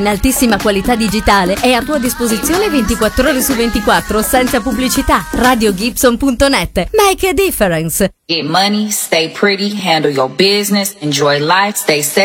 in altissima qualità digitale è a tua disposizione 24 ore su 24 senza pubblicità. RadioGibson.net. Make a difference. Get money, stay pretty, handle your business, enjoy life, stay safe.